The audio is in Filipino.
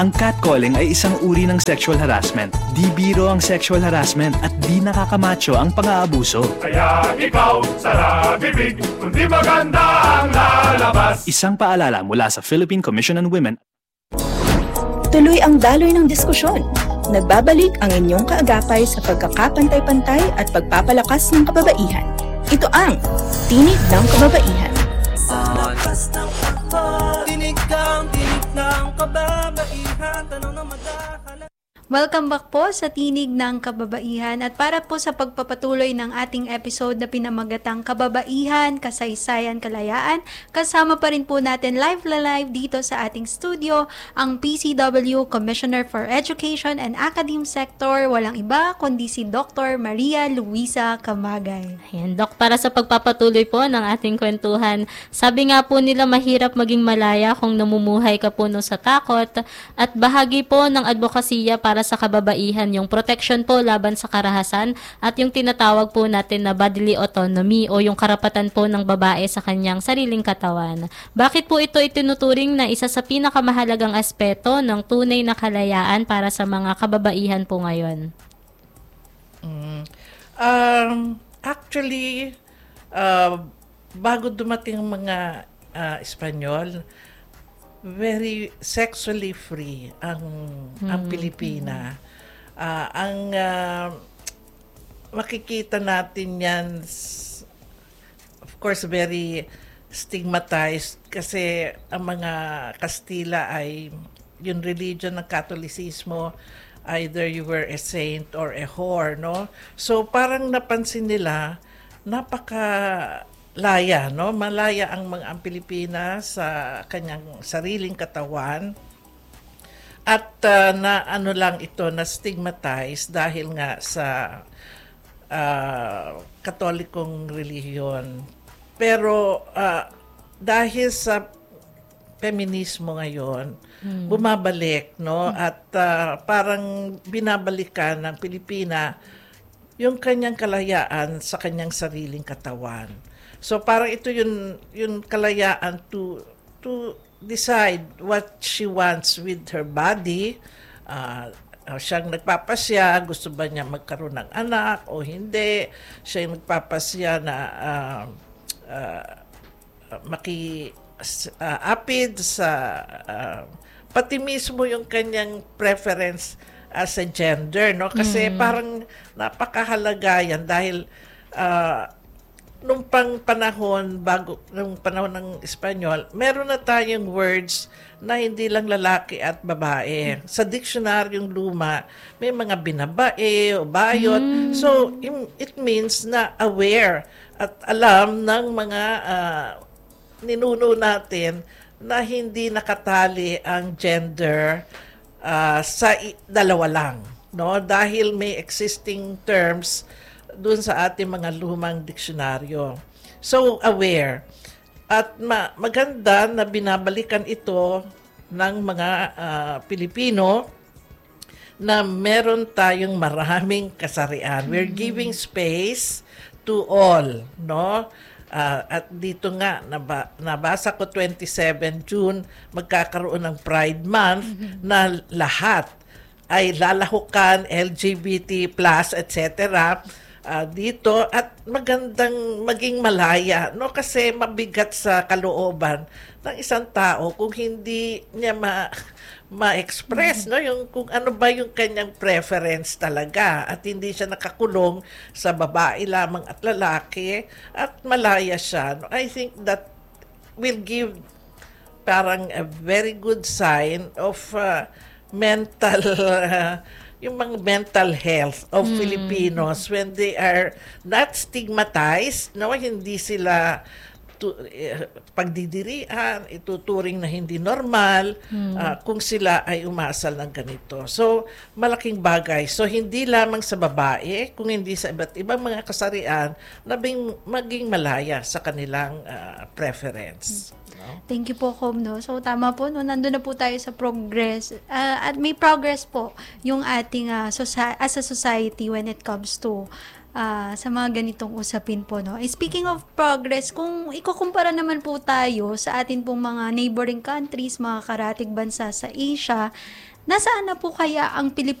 Ang catcalling ay isang uri ng sexual harassment. Di biro ang sexual harassment at di nakakamacho ang pang-aabuso. Kaya ikaw, sara bibig, kundi maganda ang lalabas. Isang paalala mula sa Philippine Commission on Women. Tuloy ang daloy ng diskusyon. Nagbabalik ang inyong kaagapay sa pagkakapantay-pantay at pagpapalakas ng kababaihan. Ito ang Tinig ng Kababaihan. Tinig ng kababaihan, tanong na madakala. Welcome back po sa Tinig ng Kababaihan at para po sa pagpapatuloy ng ating episode na pinamagatang Kababaihan, Kasaysayan, Kalayaan, kasama pa rin po natin live dito sa ating studio ang PCW Commissioner for Education and Academe Sector, walang iba kundi si Dr. Maria Luisa Camagay. Ayan, Dok, para sa pagpapatuloy po ng ating kwentuhan, sabi nga po nila mahirap maging malaya kung namumuhay ka puno sa takot at bahagi po ng advokasya para sa kababaihan yung protection po laban sa karahasan at yung tinatawag po natin na bodily autonomy o yung karapatan po ng babae sa kanyang sariling katawan. Bakit po ito itinuturing na isa sa pinakamahalagang aspeto ng tunay na kalayaan para sa mga kababaihan po ngayon? Actually, bago dumating ang mga Espanyol, very sexually free ang Pilipina. Ang makikita natin yan, of course, very stigmatized kasi ang mga Kastila ay yung religion ng Katolisismo, either you were a saint or a whore, no? So parang napansin nila, laya, no? Malaya ang Pilipinas sa kanyang sariling katawan. At na ano lang ito, na stigmatized dahil nga sa Katolikong relihiyon. Pero dahil sa feminismo ngayon, bumabalik, no? At parang binabalikan ng Pilipina yung kanyang kalayaan sa kanyang sariling katawan. So parang ito yung kalayaan to decide what she wants with her body. Siyang nagpapasya, gusto ba niya magkaroon ng anak o hindi. Siya yung nagpapasya na maki-apid sa pati mismo yung kanyang preference as a gender, no? Kasi parang napakahalaga yan dahil nung panahon ng Espanyol, meron na tayong words na hindi lang lalaki at babae. Sa diksionaryong luma, may mga binabae o bayot. So, it means na aware at alam ng mga ninuno natin na hindi nakatali ang gender sa dalawa lang, no? Dahil may existing terms doon sa ating mga lumang diksyonaryo. So, aware. At maganda na binabalikan ito ng mga Pilipino na meron tayong maraming kasarian. We're giving space to all, no? At dito nga, nabasa ko 27 June, magkakaroon ng Pride Month na lahat ay lalahukan, LGBT+, etc., dito at magandang maging malaya, no? Kasi mabigat sa kalooban ng isang tao kung hindi niya ma-express, no? Yung kung ano ba yung kanyang preference talaga at hindi siya nakakulong sa babae lamang at lalaki at malaya siya, no? I think that will give parang a very good sign of mental yung mga mental health of Filipinos when they are not stigmatized, no? Hindi sila pagdidirian, ituturing na hindi normal kung sila ay umasal ng ganito. So, malaking bagay. So, hindi lamang sa babae, kung hindi sa iba't ibang mga kasarian na maging malaya sa kanilang preference. No? Thank you po, Com. No? So, tama po, no? Nandun na po tayo sa progress. At may progress po yung ating as a society when it comes to sa mga ganitong usapin po, no? Speaking of progress, kung ikukumpara naman po tayo sa atin pong mga neighboring countries, mga karatig bansa sa Asia, nasaan na po kaya ang